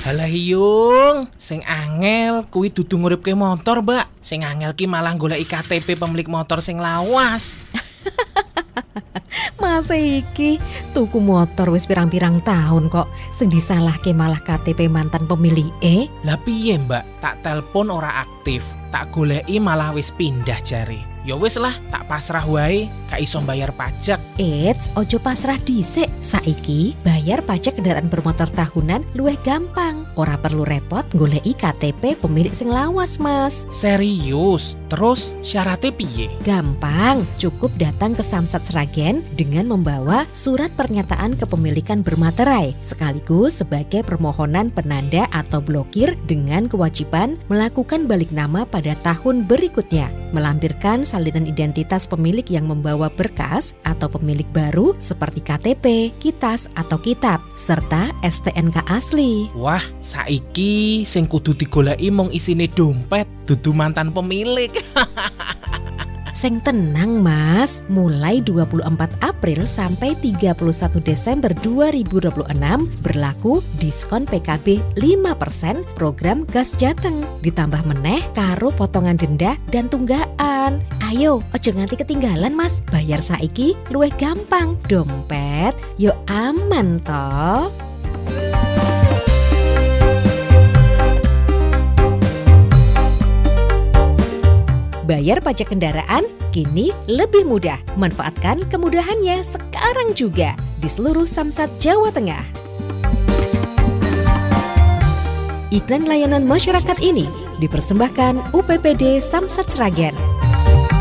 Halah iyung, sing angel kuwi dudu nguripke motor, Mbak. Sing angel ki malah goleki KTP pemilik motor sing lawas. Masa iki tuku motor wis pirang-pirang tahun kok sing disalahke malah KTP mantan pemilik Lah piye, Mbak? Tak telpon ora aktif, tak goleki malah wis pindah jare. Ya wis lah, tak pasrah wae, gak iso bayar pajak. Eits, ojo pasrah dhisik. Saiki bayar pajak kendaraan bermotor tahunan luwih gampang. Ora perlu repot goleki KTP pemilik sing lawas, Mas. Serius? Terus syaratnya piye? Gampang, cukup datang ke Samsat Sragen dengan membawa surat pernyataan kepemilikan bermaterai sekaligus sebagai permohonan penanda atau blokir dengan kewajiban melakukan balik nama pada tahun berikutnya, melampirkan salinan identitas pemilik yang membawa berkas atau pemilik baru seperti KTP, KITAS atau kitab, serta STNK asli. Wah, saiki sing kudu digoleki mung isine dompet, dudu mantan pemilik. Sing tenang Mas, mulai 24 April sampai 31 Desember 2026 berlaku diskon PKB 5% program Gas Jateng. Ditambah meneh karo potongan denda dan tunggaan. Ayo, ojo nganti ketinggalan Mas, bayar saiki luwih gampang. Dompet yo aman toh. Bayar pajak kendaraan kini lebih mudah. Manfaatkan kemudahannya sekarang juga di seluruh Samsat Jawa Tengah. Iklan layanan masyarakat ini dipersembahkan UPPD Samsat Sragen.